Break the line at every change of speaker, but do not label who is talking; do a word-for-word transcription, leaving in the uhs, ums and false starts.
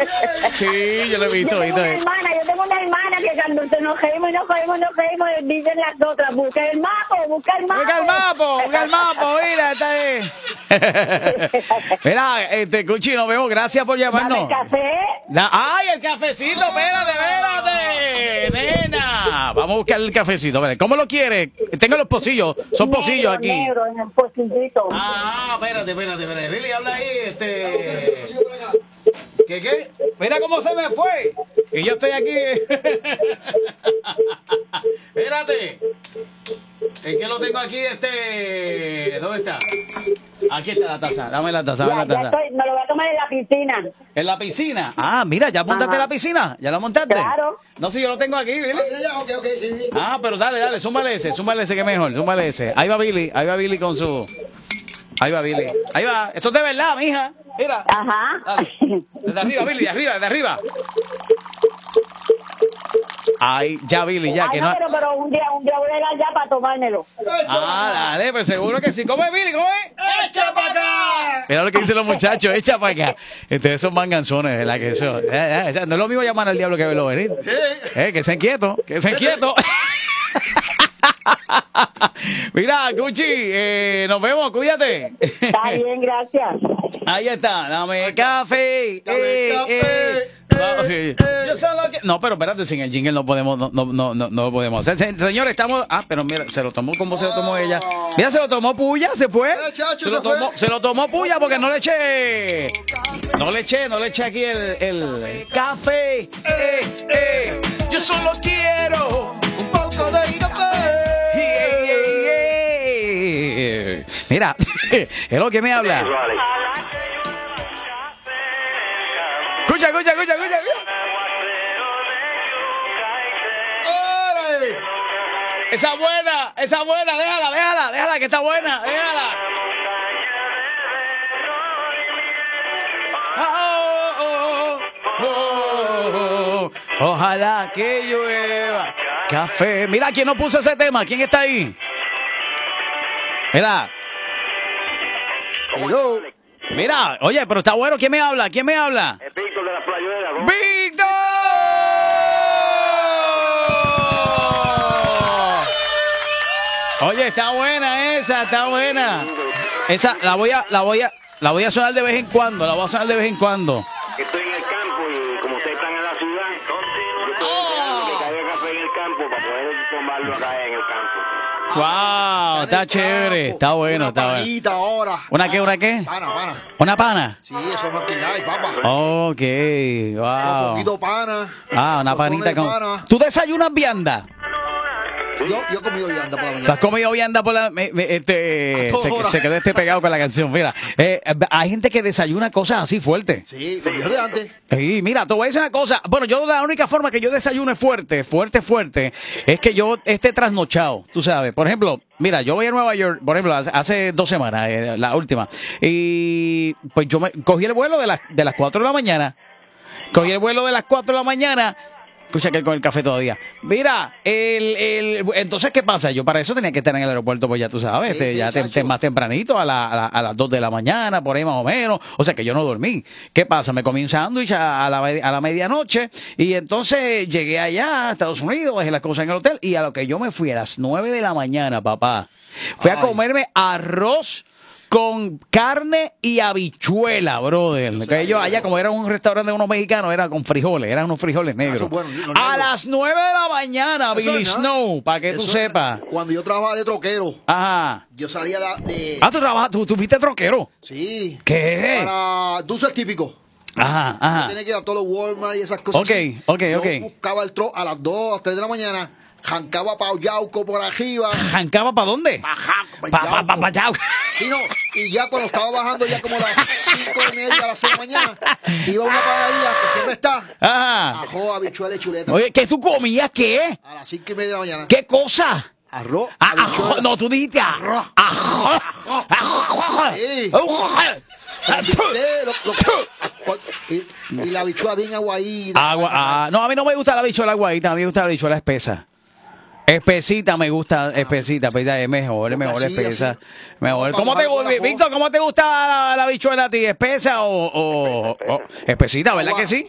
Sí, yo lo he visto.
Yo tengo
visto.
una hermana, yo tengo una hermana que cuando se nos reímos y nos reímos, nos reímos, dicen las otras, busca el mapo, busca el mapo.
Busca el mapo, busca el mapo, mira, está ahí. Mira, este, Cuchi, nos vemos, gracias por llamarnos.
Dame café.
Da- ¡Ay, el cafecito! Espérate, espérate, nena. Vamos a buscar el cafecito. A ver, ¿cómo lo quieres? Tengo los pocillos, son
Negro,
pocillos aquí.
Negro, en el pocillito.
Ah, espérate, espérate, espérate. Billy, habla ahí, este... ¿Qué, qué? Mira cómo se me fue. Que yo estoy aquí. Espérate. Es que lo tengo aquí, este... ¿Dónde está? Aquí está la taza. Dame la taza, dame
Ya,
la
ya
taza.
estoy, me lo voy a tomar en la piscina.
¿En la piscina? Ah, mira, ¿ya montaste
Ajá.
la piscina? ¿Ya la montaste?
Claro.
No, si yo lo tengo aquí, Billy.
Ok, ok, sí, sí.
Ah, pero dale, dale, súmale ese, súmale ese que mejor, súmale ese. Ahí va Billy, ahí va Billy con su... Ahí va Billy. Ahí va. Esto es de verdad, mija. Mira.
Ajá.
Dale. Desde arriba, Billy, de arriba, de arriba. Ahí, ya Billy, ya
Ay,
que
no,
no...
pero, pero un día, un día voy a llegar ya para tomármelo.
Ah, dale, pues seguro que sí. ¿Cómo es, Billy? ¿Cómo es?
¡Echa para acá!
Mira lo que dicen los muchachos, echa para acá. Ustedes son manganzones, ¿verdad? Que eso, eh, eh, o sea, no es lo mismo llamar al diablo que verlo venir.
Sí.
Eh, que se inquieto, que se inquieto. Mira, Cuchi, eh, nos vemos, cuídate.
Está bien, gracias.
Ahí está, dame café.
Dame
eh,
café,
eh.
eh,
Ok.
eh.
Yo solo que... No, pero espérate, sin el jingle no podemos, no, no, no, no, no lo podemos hacer. Se- Señores, estamos... Ah, pero mira, se lo tomó como se lo tomó ella. Mira, se lo tomó Puya, se fue.
Eh, chacho,
se, lo
se fue.
tomó, se lo tomó Puya porque no le eché... No le eché, no le eché aquí el, el café. Eh, eh. Yo solo quiero...
Un poco de café.
Yeah, yeah, yeah. Mira, es lo que me habla. Escucha, escucha, escucha, escucha.
¡Órale!
Esa buena, esa buena, déjala, déjala, déjala, que está buena, déjala. Oh, oh, oh, oh, oh. Ojalá que llueva café. Mira, ¿quién no puso ese tema? ¿Quién está ahí? Mira.
Hello.
Mira, oye, pero está bueno. ¿Quién me habla? ¿Quién me habla?
Es Víctor de la Playuela, ¿no?
¡Víctor! Oye, está buena esa, está buena. Esa la voy a, la voy a, la voy a sonar de vez en cuando, la voy a sonar de vez en cuando.
Estoy en el campo y como ustedes están en la ciudad, yo estoy esperando que caiga café en el campo para poder tomarlo acá en el campo.
Wow, está chévere, está bueno,
Una
está bueno.
panita ahora.
¿Una qué, una qué?
Pana, pana.
¿Una pana?
Sí, eso es lo que hay, papá.
Ok,
Un
wow.
poquito pana.
Ah, una
montones
panita
de
con...
pana.
¿Tú desayunas vianda?
Yo, yo he comido vianda por la
¿Tú has
mañana.
comido vianda por la... me- me- este,
A toda
se,
hora.
se quedó este pegado con la canción. Mira, eh, hay gente que desayuna cosas así fuertes.
Sí, los viejos de antes.
Sí, mira, te voy a decir una cosa. Bueno, yo la única forma que yo desayune fuerte, fuerte, fuerte, es que yo esté trasnochado, tú sabes. Por ejemplo, mira, yo voy a Nueva York, por ejemplo, hace, hace dos semanas, eh, la última, y pues yo me cogí el vuelo de las de las cuatro de la mañana. Cogí el vuelo de las cuatro de la mañana. Escucha que él con el café todavía. Mira, el, el, entonces, ¿qué pasa? Yo para eso tenía que estar en el aeropuerto, pues ya tú sabes,
Sí,
este,
sí,
ya te-
chacho.
te- más tempranito, a, la, a, la- a las dos de la mañana, por ahí más o menos. O sea que yo no dormí. ¿Qué pasa? Me comí un sándwich a, a, la, me- a la medianoche y entonces llegué allá a Estados Unidos, dejé las cosas en el hotel y a lo que yo me fui a las nueve de la mañana, papá, fui a
Ay.
comerme arroz con carne y habichuela, brother. Que ellos allá, como era un restaurante de unos mexicanos, era con frijoles, eran unos frijoles negros.
eso es bueno, los
a
negros.
las nueve de la mañana,
Eso
Billy
es nada.
Snow, para que tú
Eso-
sepas.
Cuando yo trabajaba de troquero,
Ajá.
yo salía de... de-
Ah, tú trabajas, tú, tú fuiste troquero.
sí.
¿Qué?
Para dulces típicos.
Ajá,
Yo
ajá.
tenía que ir a todos los Walmart y esas cosas.
Ok,
así.
ok,
Yo
ok.
buscaba el tro a las dos, a las tres de la mañana, jancaba para Yauco por arriba.
¿Jancaba para dónde?
Ajá,
Pa, pa, pa, pa, yau.
Sí, no, y ya cuando estaba bajando ya como a las cinco y media, a las seis de la mañana, iba a una panadería que siempre está,
Ajá.
ajo, habichuela y chuleta.
Oye, ¿qué tú comías? ¿Qué?
A las cinco y media de la mañana.
¿Qué cosa?
Arroz,
Ah,
habichuela.
ajo, no, tú dijiste arroz. Ajo. Ajo.
Sí.
Ajo.
Eh, lo- lo- y, y la habichuela bien aguadita.
Agua, ah, no, a mí no me gusta la bichuela aguadita, a mí me gusta la bichuela espesa. Espesita me gusta, espesita, pues ya es mejor, es mejor
Así,
espesa.
así.
Mejor.
No,
¿Cómo
para
te
mojar con la
gusta, Víctor, cómo te gusta la, la bichuela a ti? ¿Espesa o, o, o espesita, verdad que sí?